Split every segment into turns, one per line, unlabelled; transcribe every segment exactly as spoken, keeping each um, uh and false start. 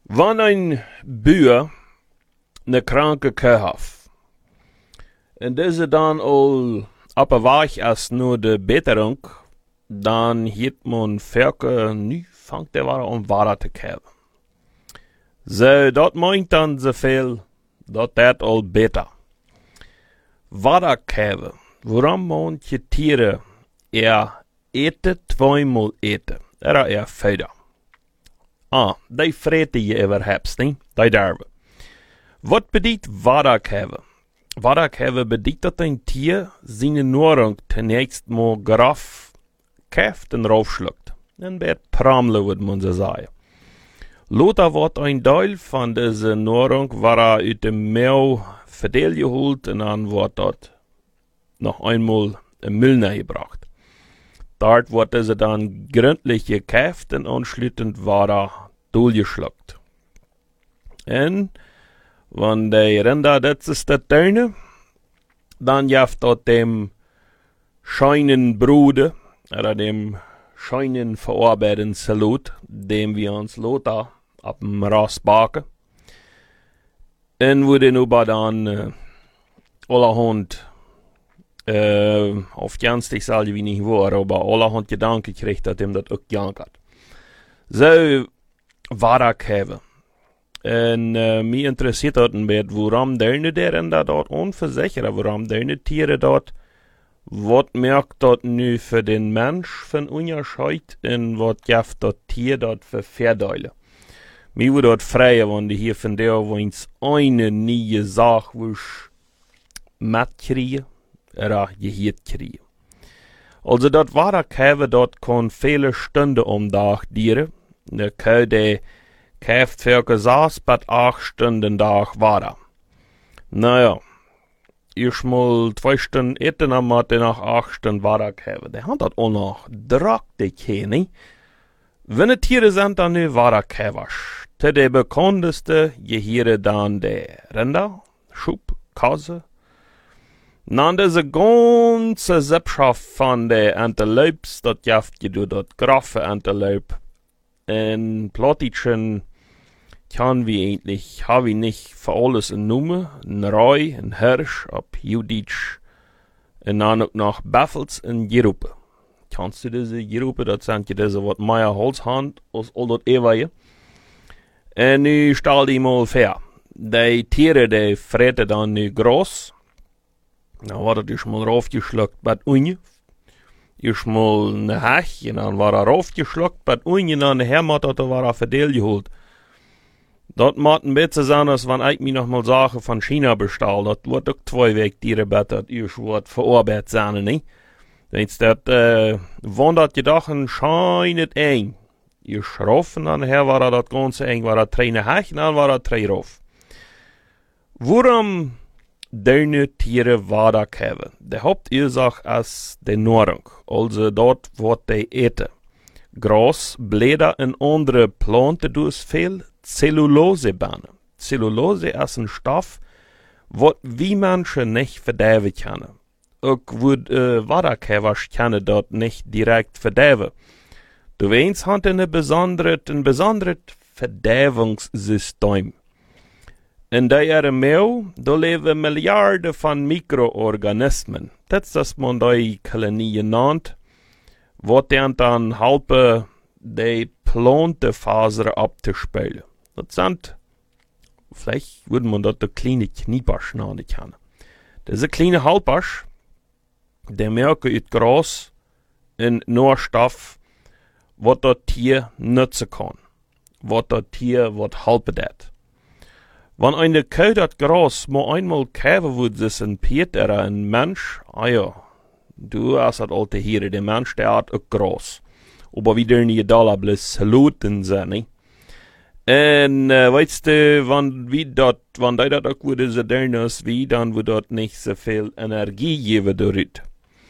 Wann ein Buur ne kranke Kuh hat, en deze dan al op een weg is nur de Beterung, dan heeft man verke, nu fangt er weer om water te geven. Zo, dat meint dan zoveel, dat dat al beter. Water geven, waarom moet je tieren er eten, tweemaal eten, er er verder. Ah, die vreten je überhaupt niet, die darven. Wat bedient water geven? Water geven bedient dat een tier zijn nahrung zunächst mal graf keft en raufschluckt. En werd pramle, würde man so sagen. Later wordt een deel van deze nahrung waar uit de meel verdeel geholt en dan wordt dat nog einmal in Müll gebracht. Dort wordt deze dan gründlich gekeft en anschließend water doorgeschluckt. En wann die Rinder das ist das Döne, dann jaft dort dem scheinen Brude, oder dem scheinen verarbeiteten Salut, dem wir uns Lothar ab dem Ras baken. En wo den über dann äh, allerhand äh, auf ganz dich sage wie nicht war, aber allerhand Gedanken gekriegt hat, dem das auch gejankt hat. So war er käve. En uh, mij interesseert dat een beetje waarom de deren dat dort onverzekeren, waarom de tieren dort, wat merkt dat nu voor den mens van onderscheid en wat jaft dat tier dat voor verdelen. Mij wordt dat vrije, want hier van der woens een nieuwe zaak woes met krijgen, er geheerd krijgen. Also dat waar ik dat kon vele stunden om dag dieren, de kuh die Käft für saß bat acht Stunden Tag war. Naja, ich mal zwei Stunden eten am Mathe nach acht Stunden war er käve. Der hat das auch noch drack de Keni. Wenn die Tiere sind, dann nu war er kävers. Te de bekannteste Gehiere dann der Rinder, Schub, Kase. Nan diese ganze Sippschaft von der Antelopes, dat jaft je du dat graffe Antelope. En Plottitschen kann wie eigentlich, habe ich nicht für alles eine Nummer, ein Reu, ein Hirsch, ab Juditsch, und dann auch noch Baffels und Jerupe. Kannst du diese Jerupe, das sind ja diese, was Meier Holzhand, aus all das Eweie. Und nu stell die mal fair. Die Tiere, die freten dann nu groß. Dann war das mal raufgeschluckt bei Unje. Ich mal ne Hech, und dann war er raufgeschluckt bei Unje, und dann nachher hat er war er verdeel geholt. Dat moet een beetje zijn als wanneer ik me nog mal Sachen van China bestel. Dat wordt ook twee weken dierenbed dat eerst wordt verarbeitet zijn, niet? Wens dat, uh, wanneer je dag een schijn het eng. Je schroef en dan her war er dat ganze eng, war er twee Hech en dan war er twee rof. Waarom deine Tiere water hebben? De Hauptursache is de nahrung. Also dort wordt de eten. Gras, Blätter en andere planten dus veel Zellulosebahnen. Zellulose ist ein Stoff, wat wie Menschen nicht verderben können. Auch wird äh, Waderkäfers können dort nicht direkt verderben. Du weißt, hat ein besonderes, ein besonderes Verderbungssystem. In der Mehl, da leben Milliarden von Mikroorganismen. Das ist das man die Kolonie genannt, wat dann helpen die Plantenfaser abzuspielen. Das sind, vielleicht würde man dort eine kleine Kniebasch nennen können. Diese kleine Halbasch, der merke ut Gras in Nährstoff, was das Tier nutzen kann. Was das Tier, was halbe dat. Wenn eine Kuh das Gras mal einmal käven würde, ist ein Peter, ein Mensch, ah ja, du hast das alte hier, der Mensch, der hat auch Gras. Aber wieder nicht da, bloß saluten sind, En uh, weißt du, wann wie dat, wann die dat ook würde ze dernes wie, dann wird dort nicht so viel Energie geben dort.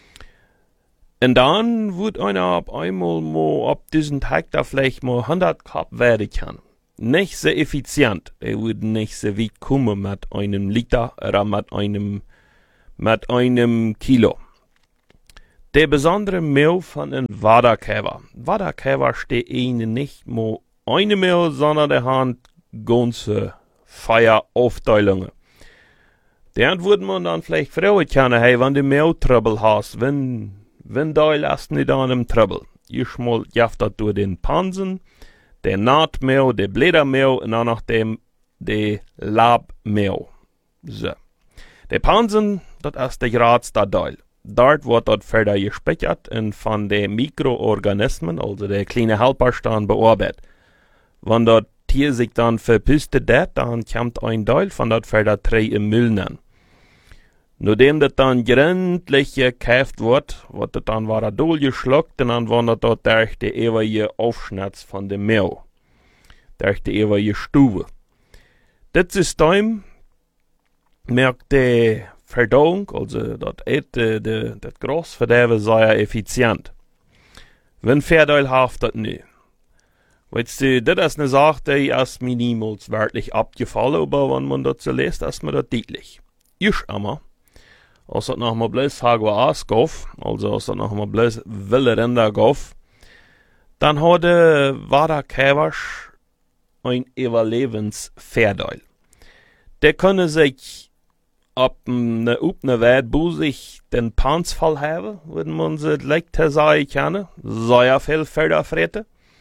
Und dann wird einer ab einmal mal ab diesen Tag da vielleicht mal hundert Kap werden kann. Nicht so effizient. Er wird nicht so weit kommen mit einem Liter oder mit einem, mit einem Kilo. Der besondere Mehl von einem Waderkäfer. Waderkäfer steht ihnen nicht mal eine Mehl, sondern der hat ganze Feieraufteilungen. Dann würde man dann vielleicht fragen können, hey, wenn du mehr Trouble hast, wenn, wenn du lässt nicht an dem Trouble. Ich mal jaft das durch den Pansen, der Nahtmehl, der Blättermehl und dann noch dem, der Labmehl. So. Der Pansen, das ist der geradste Teil. Dort wird das Pferd gespeichert und von den Mikroorganismen, also der kleine Helferstein, bearbeitet. Wenn das Tier sich dann verpüstet hat, dann kommt ein Teil von das Pferd im Müll nennen. Nachdem das dann gründlich gekauft wird, wird das dann wieder durchgeschluckt und dann wandert das durch die ewige Aufschnitz von dem Mehl. Durch die ewige Stube. Das System merkt die Verdauung, also das Ete, das Großverderben sehr effizient. Wenn Pferd haft das nicht. Weißt du, das ist eine Sache, die ist mir niemals wirklich abgefallen, aber wenn man das so liest, ist mir das deutlich. Ich immer, als das noch mal bloß Haguas gauf, also als das noch mal bloß wilde Rinder gauf, dann hatte Wada Käwasch ein Überlebensvorteil. Der konnte sich ab ne upne Welt, wo sich den Panzfall haben, wenn man sie leicht sagen kann, sehr viel Felder freten.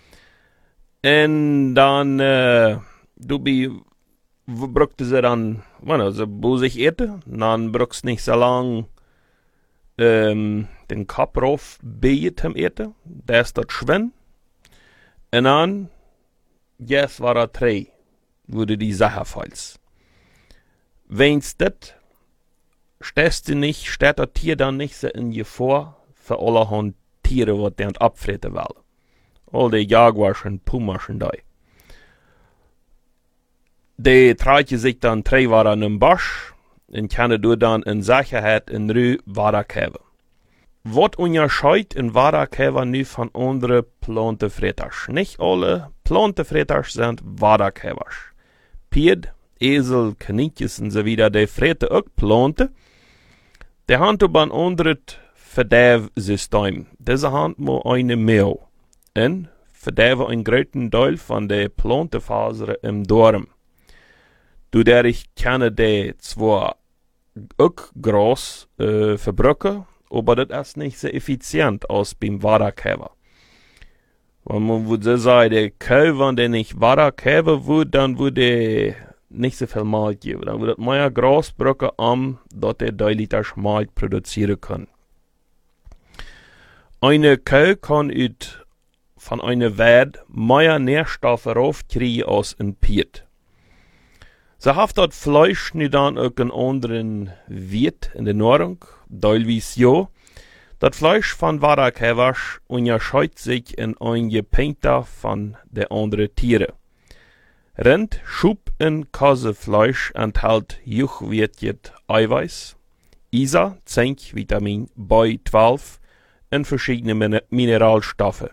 Und dann, äh, du bi, brückte sie dann, bueno, sie wo sich ete, dann brückst nicht so lang, ähm, den Kopf rauf, beet hem ete, der ist dort schwinn, und dann, yes, war er drei, wurde die Sache falls. Wenn's das, stehst du nicht, steht das Tier dann nicht so in Gefahr für allerhand Tiere, was der abfreten will. All die Jaguars und Pumas und da. Die tragen sich dann drei Wochen in den Busch und können du dann in Sicherheit in Ruhe weiterkommen. Was unterscheidet in Weiterkommen nu von anderen Plantefreters? Nicht alle Plantefreters sind Weiterkommers. Pferd, Esel, Kaninchen und so weiter, die freten auch Planten. Die haben aber ein anderes Verderbsystem. Diese haben nur eine Mehl. Und verderben einen großen Teil von der Plantefasern im Darm. Dadurch können die zwar auch groß äh, verbrucken, aber das ist nicht so effizient als beim Weiterkommen. Wenn man würde sagen, der Kuh, wenn der nicht weiterkommen würde, dann würde nicht so viel Milch geben. Dann würde mehr Gras brauchen, um dass der drei Liter Milch produzieren kann. Eine Kuh kann ut von einer Weide mehr Nährstoffe raufkriegen als ein Pferd. Sie hat das Fleisch nicht dann auch einen anderen Wert in der Nahrung, teilweise ja. Das Fleisch von Weiterkommers unterscheidet sich in einige Punkte von den anderen Tieren. Rind, Schub und Käsefleisch enthält hochwertiges Eiweiß, Eisen, Zink, Vitamin B zwölf und verschiedene Min- Mineralstoffe.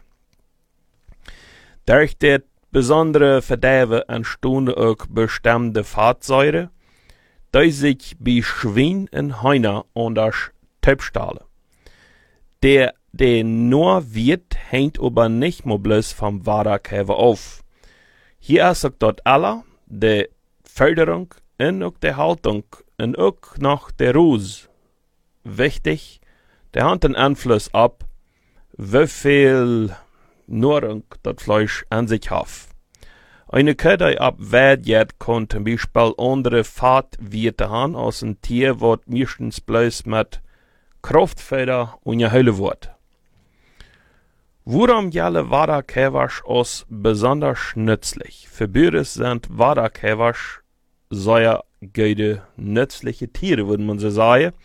Durch das besondere Verderben entstehen auch bestimmte Fettsäuren, die sich bei Schwein und Hühnern anders Typstellen. Der, der nur wird, hängt aber nicht mehr bloß vom Weiterkommen auf. Hier ist auch dort alle, die Förderung und auch die Haltung und auch noch der Ruß wichtig. Der hat einen Einfluss ab, wie viel Nahrung das Fleisch an sich hat. Eine Kuh, die ab Wert geht, kann zum Beispiel andere Fettwerte haben als ein Tier, das meistens bloß mit Kraftfeder unterhalten wird. Warum jelle Weiterkommers als besonders nützlich? Für Bürger sind Weiterkommers sehr gute, nützliche Tiere, würde man so sagen.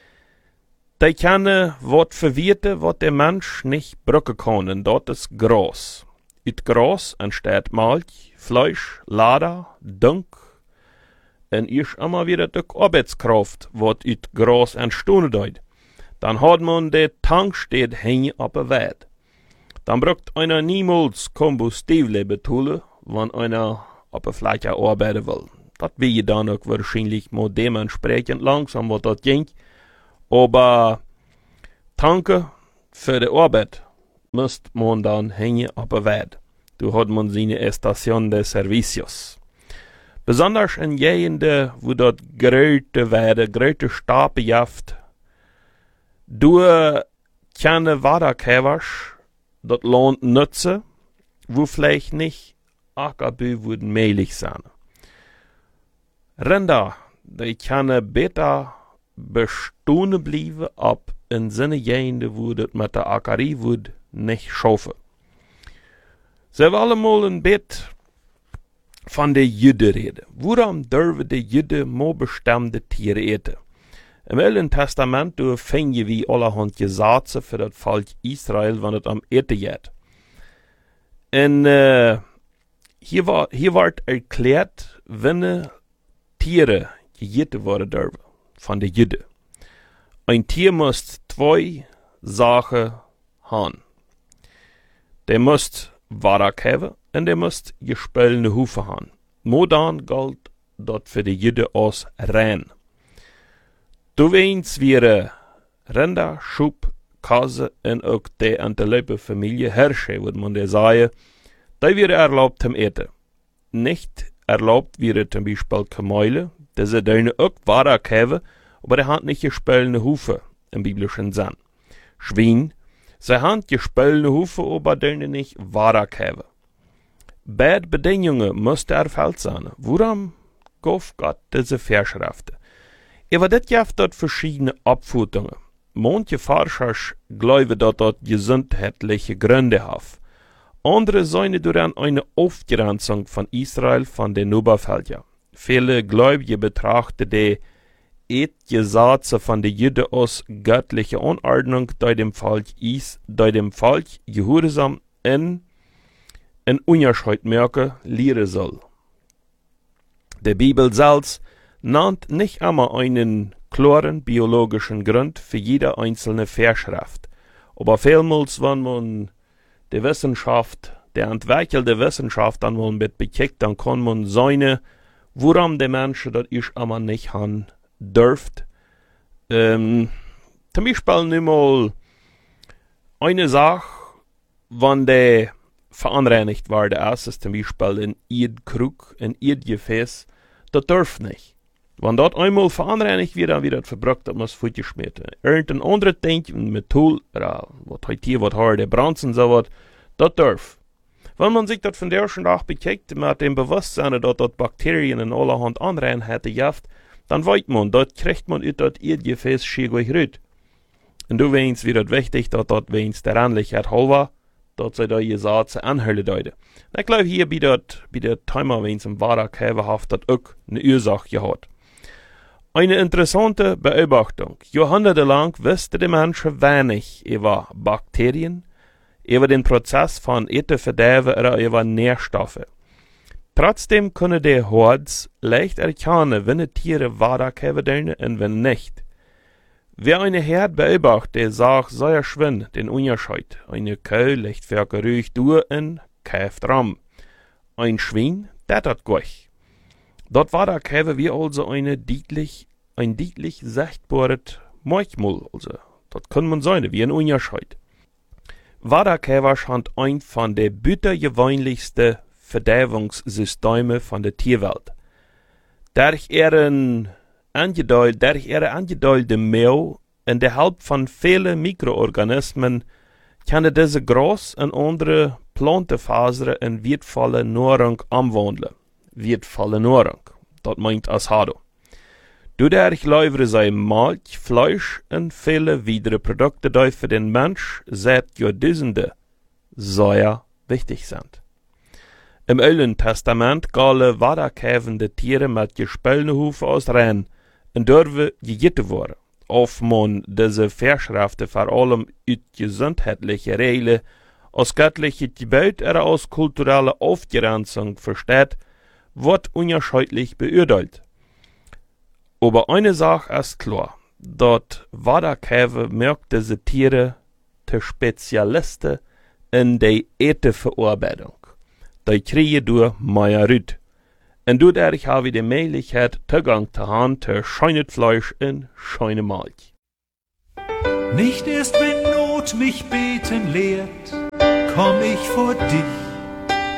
Die können was verwerten, was der Mensch nicht brauchen kann, und das ist Gras. Uit Gras entsteht Milch, Fleisch, Leder, Dunk, und ist immer wieder die Arbeitskraft, was uit Gras entstehen dort. Dann hat man den Tank steht hängen auf der Weide. Dann braucht einer niemals Kombustible betullen, wenn einer auf der Fläche arbeiten will. Das will dann auch wahrscheinlich mal dementsprechend langsam, was das ging. Aber Tanke für die Arbeit müsste man dann hängen auf der Weide. Da hat man seine Station de Servicios. Besonders in Gegenden, wo dort Gröte werden, Gröte Stape jaft, du keine Waderkävers, dort lohnt nütze, wo vielleicht nicht Ackerbü würden mehlig sein. Rinder, die können besser bestehen bleiben, ab in seine Gegenden, wo das mit der Ackerie würd nicht schaffen. Sie wollen mal ein Bett von der Jüde reden. Warum dürfen die Jüde mal bestimmte Tiere eten? Im Alten Testament finden wir allerhand Gesetze für das Volk Israel, wenn es am Eten geht. Und äh, hier, war, hier wird erklärt, wenn Tiere gegessen worden dürfen von der Jüde. Ein Tier muss zwei Sachen haben. Der muss Warak haben und der muss gespellene Hufe haben. Modan galt dort für die Jüde als rein. Du weinst wäre Rinder, Schub, Kase und auch die Antilope-Familie Hirsche, würde man der sagen, die wäre erlaubt zum Eten. Nicht erlaubt wäre zum Beispiel Kamele, diese dürfen auch Warak haben, aber die haben nicht gespellene Hufe im biblischen Sinn. Schwein, sie haben gespellene Hufe, aber dürfen nicht Warak haben. Beide Bedingungen mussten erfüllt sein. Warum gab Gott diese Vorschriften? Aber das gibt dort verschiedene Abfutungen. Manche Forscher glauben, dass dort gesundheitliche Gründe haben. Andere sehen daran eine Aufgrenzung von Israel von den Oberfeldern. Viele Gläubige betrachten die Eidgesetze von den Juden als göttliche Unordnung, die dem Volk Is, die dem Volk Gehorsam in en Unterschied merken lehren soll. Die Bibel selbst nennt nicht immer einen klaren biologischen Grund für jede einzelne Vorschrift. Aber vielmals, wenn man die Wissenschaft, die entwickelte Wissenschaft dann mal mit bekickt, dann kann man sehen, warum die Menschen das ich immer nicht haben dürft. Ähm, zum Beispiel nicht mal eine Sache, wenn die verunreinigt war, der erste zum Beispiel in Erdkrug, in Erdgefäß, das dürft nicht. Wenn dort einmal verunreinigt wird, dann wird das verbraucht, das muss fortgeschmissen. Irgendein anderes Ding, ein Metall, oder was heute hier, was heute, Bronze und so was, das darf. Wenn man sich das von der ersten Tag bekickt, mit dem Bewusstsein, dass dort Bakterien in allerhand Unreinheiten jaft, dann weiß man, dort kriegt man aus das Erdgefäß schier raus. Und du weißt, wie das wichtig, dass dort wenigstens der Reinlichkeit hol war, dat zij dat je zaad ze aanhullen duiden. En ik geloof hier bij dat, bij dat thema wens een Warak hebben heeft dat ook een Ursache gehad. Eine interessante Beobachtung. Jahrhundertelang wussten die Menschen wenig über Bakterien, über den Prozess von Eteverderben oder über Nährstoffe. Trotzdem können die Hords leicht erkennen, wenn die Tiere Warak haben und wenn nicht. Wer eine Herd beobachtet, der sagt sehr schön den Unterschied. Eine Kuh legt für Gerücht durch und kauft Ram. Ein Schwein, das hat gleich. Dort war da haben wir also eine deutlich, ein deutlich sichtbares Merkmal, also. Das kann man sagen, wie ein Unterschied. Waderkäfer hat ein von den bittergewöhnlichsten Verderbungssysteme von der Tierwelt. Durch ihren angedeut, durch ihre angedeulte Mehl und der Help von vielen Mikroorganismen können diese groß und andere Plantefasern in wertvolle Nahrung umwandeln. Wertvolle Nahrung, das meint Asado. Dadurch liefern sie Milch, Fleisch und viele weitere Produkte, die für den Mensch seit Jahrtausenden sehr wichtig sind. Im Alten Testament galten waderkäfende Tiere mit gespellten Hufen aus rein und dürfen gegessen werden. Auf man diese Vorschriften vor allem aus gesundheitlichen Regeln, aus göttlichen Gebot oder aus kultureller Aufgrenzung versteht, wird unterschiedlich beurteilt. Aber eine Sache ist klar, dort Waderkäfer merkt diese Tiere zu Spezialisten in der Eteverarbeitung. Die kriegen durch mehr Rüt. Und dadurch habe ich die Möglichkeit, Zugang zu haben zu schönes Fleisch und schöne Milch.
Nicht erst wenn Not mich beten lehrt, komm ich vor dich.